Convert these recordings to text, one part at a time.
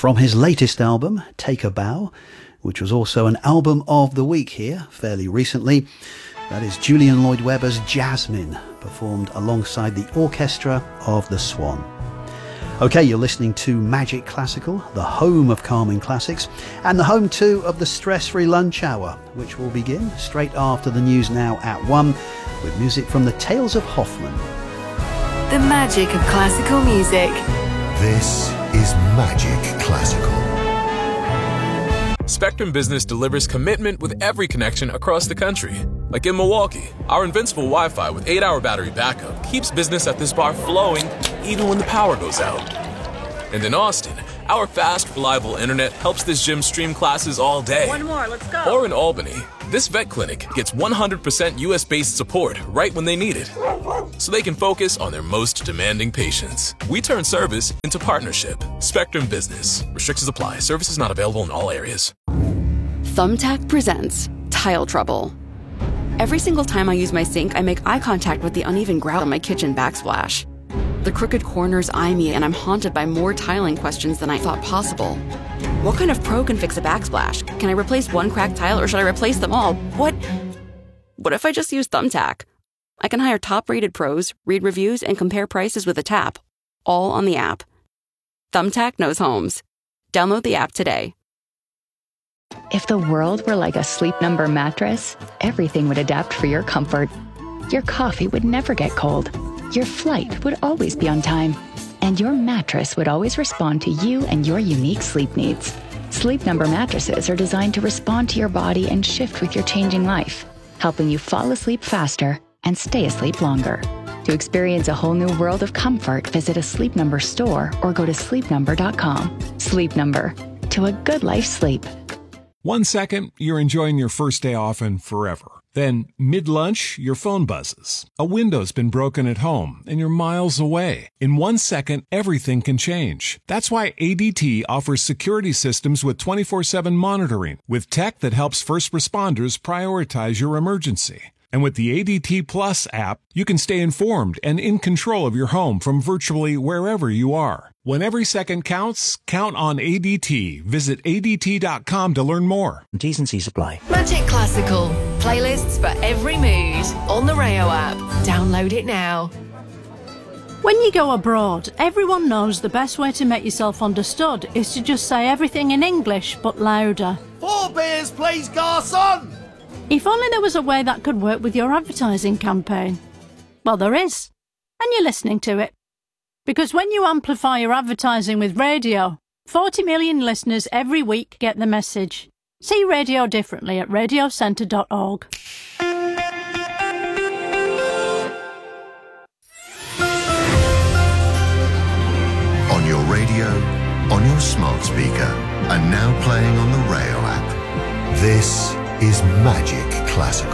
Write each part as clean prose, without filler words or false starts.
from his latest album, Take a Bow, which was also an album of the week here fairly recently. That is Julian Lloyd Webber's Jasmine, performed alongside the orchestra of The Swan. Okay, you're listening to Magic Classical, the home of calming classics, and the home too of the stress-free lunch hour, which will begin straight after the news now at 1, with music from the Tales of Hoffmann. The magic of classical music. This is Magic Classical. Spectrum Business delivers commitment with every connection across the country. Like in Milwaukee, our invincible Wi-Fi with 8-hour battery backup keeps business at this bar flowing even when the power goes out. And in Austin, our fast, reliable internet helps this gym stream classes all day. One more, let's go. Or in Albany, this vet clinic gets 100% US-based support right when they need it, so they can focus on their most demanding patients. We turn service into partnership. Spectrum Business. Restrictions apply. Services not available in all areas. Thumbtack presents Tile Trouble. Every single time I use my sink, I make eye contact with the uneven grout on my kitchen backsplash. The crooked corners eye me, and I'm haunted by more tiling questions than I thought possible. What kind of pro can fix a backsplash? Can I replace one cracked tile, or should I replace them all? What if I just use Thumbtack? I can hire top-rated pros, read reviews, and compare prices with a tap, all on the app. Thumbtack knows homes. Download the app today. If the world were like a Sleep Number mattress, everything would adapt for your comfort. Your coffee would never get cold. Your flight would always be on time. And your mattress would always respond to you and your unique sleep needs. Sleep Number mattresses are designed to respond to your body and shift with your changing life, helping you fall asleep faster and stay asleep longer. To experience a whole new world of comfort, visit a Sleep Number store or go to sleepnumber.com. Sleep Number. To a good life sleep. 1 second, you're enjoying your first day off and forever. Then, mid-lunch, your phone buzzes. A window's been broken at home, and you're miles away. In 1 second, everything can change. That's why ADT offers security systems with 24/7 monitoring, with tech that helps first responders prioritize your emergency. And with the ADT Plus app, you can stay informed and in control of your home from virtually wherever you are. When every second counts, count on ADT. Visit ADT.com to learn more. T's and C's apply. Magic Classical. Playlists for every mood. On the Rayo app. Download it now. When you go abroad, everyone knows the best way to make yourself understood is to just say everything in English, but louder. 4 beers, please, garçon! If only there was a way that could work with your advertising campaign. Well, there is. And you're listening to it. Because when you amplify your advertising with radio, 40 million listeners every week get the message. See radio differently at radiocentre.org. On your radio, on your smart speaker, and now playing on the Rayo app. This is Magic Classical.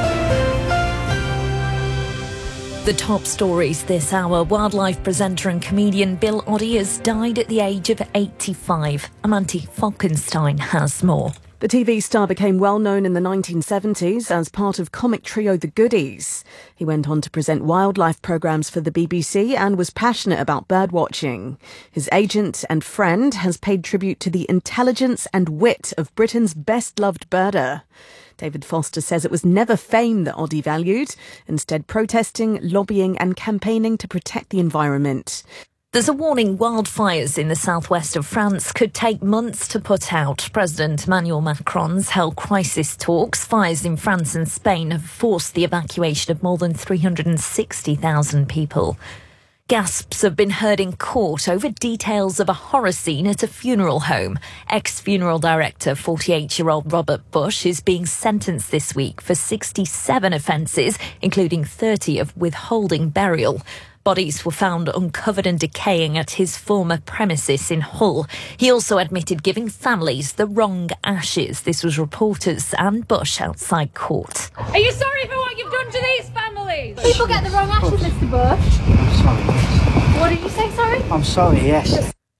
The top stories this hour. Wildlife presenter and comedian Bill Oddie has died at the age of 85. Amanti Falkenstein has more. The TV star became well known in the 1970s as part of comic trio The Goodies. He went on to present wildlife programmes for the BBC and was passionate about birdwatching. His agent and friend has paid tribute to the intelligence and wit of Britain's best-loved birder. David Foster says it was never fame that Oddie valued, instead protesting, lobbying and campaigning to protect the environment. There's a warning wildfires in the southwest of France could take months to put out. President Emmanuel Macron's held crisis talks. Fires in France and Spain have forced the evacuation of more than 360,000 people. Gasps have been heard in court over details of a horror scene at a funeral home. Ex-funeral director 48-year-old Robert Bush is being sentenced this week for 67 offences, including 30 of withholding burial. Bodies were found uncovered and decaying at his former premises in Hull. He also admitted giving families the wrong ashes. This was reporters and Bush outside court. Are you sorry for what you've done to these families? People get the wrong ashes, Mr. Bush. I'm sorry. What did you say, sorry? I'm sorry, yes.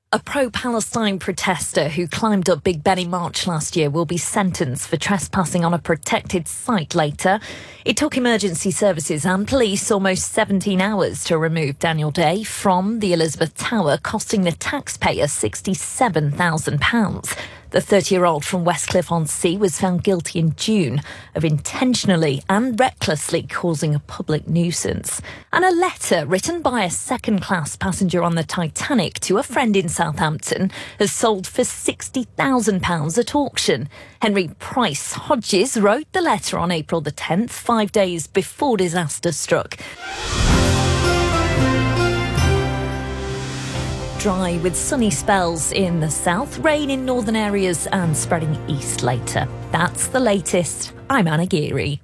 A pro-Palestine protester who climbed up Big Ben in March last year will be sentenced for trespassing on a protected site later. It took emergency services and police almost 17 hours to remove Daniel Day from the Elizabeth Tower, costing the taxpayer £67,000. The 30-year-old from Westcliff-on-Sea was found guilty in June of intentionally and recklessly causing a public nuisance. And a letter written by a second-class passenger on the Titanic to a friend in Southampton has sold for £60,000 at auction. Henry Price Hodges wrote the letter on April the 10th, 5 days before disaster struck. Dry with sunny spells in the south, rain in northern areas and spreading east later. That's the latest. I'm Anna Geary.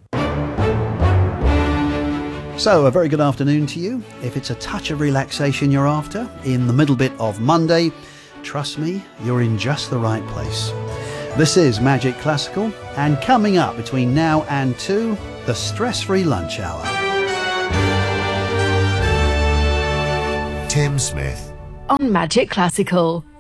So, a very good afternoon to you. If it's a touch of relaxation you're after in the middle bit of Monday, trust me, you're in just the right place. This is Magic Classical, and coming up between now and 2, the stress-free lunch hour. Tim Smith. On Magic Classical.